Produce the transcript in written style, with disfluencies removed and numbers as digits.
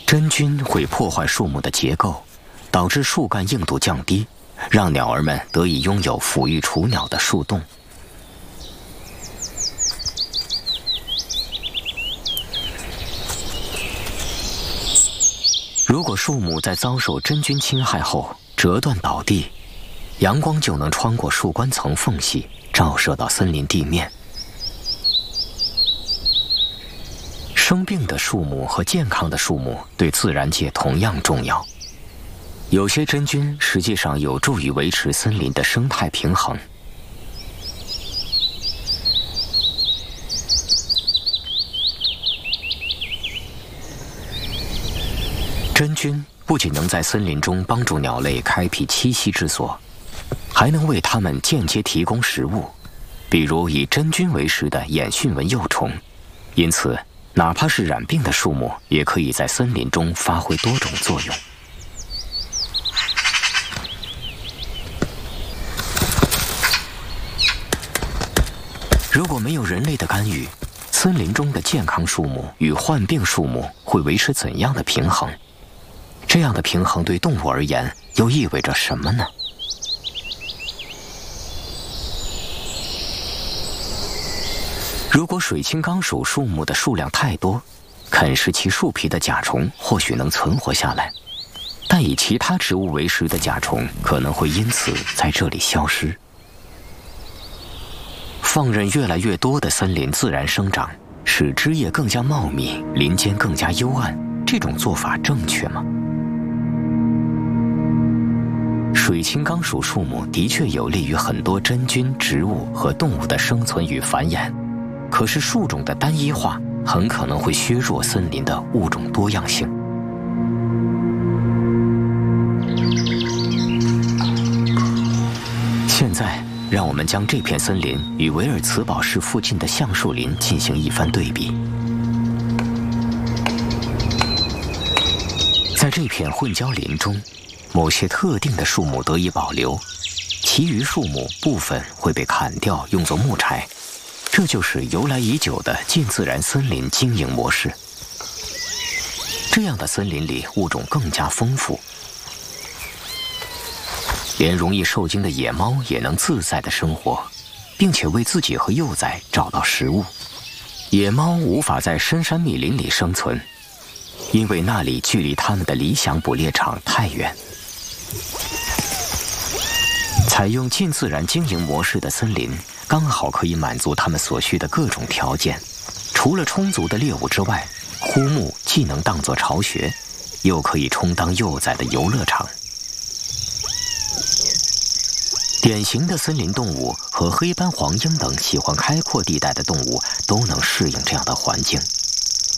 真菌会破坏树木的结构，导致树干硬度降低，让鸟儿们得以拥有抚育雏鸟的树洞。如果树木在遭受真菌侵害后折断倒地，阳光就能穿过树冠层缝隙，照射到森林地面。生病的树木和健康的树木对自然界同样重要。有些真菌实际上有助于维持森林的生态平衡。真菌不仅能在森林中帮助鸟类开辟栖息之所，还能为它们间接提供食物，比如以真菌为食的眼蕈纹幼虫。因此，哪怕是染病的树木，也可以在森林中发挥多种作用。如果没有人类的干预，森林中的健康树木与患病树木会维持怎样的平衡？这样的平衡对动物而言又意味着什么呢？如果水青冈属树木的数量太多，啃食其树皮的甲虫或许能存活下来，但以其他植物为食的甲虫可能会因此在这里消失。放任越来越多的森林自然生长，使枝叶更加茂密，林间更加幽暗，这种做法正确吗？水青冈属树木的确有利于很多真菌、植物和动物的生存与繁衍，可是树种的单一化很可能会削弱森林的物种多样性。现在，让我们将这片森林与维尔茨堡市附近的橡树林进行一番对比。在这片混交林中，某些特定的树木得以保留，其余树木部分会被砍掉，用作木柴。这就是由来已久的近自然森林经营模式。这样的森林里物种更加丰富，连容易受惊的野猫也能自在地生活，并且为自己和幼崽找到食物。野猫无法在深山密林里生存，因为那里距离它们的理想捕猎场太远。采用近自然经营模式的森林刚好可以满足它们所需的各种条件。除了充足的猎物之外，枯木既能当作巢穴，又可以充当幼崽的游乐场。典型的森林动物和黑斑黄莺等喜欢开阔地带的动物都能适应这样的环境。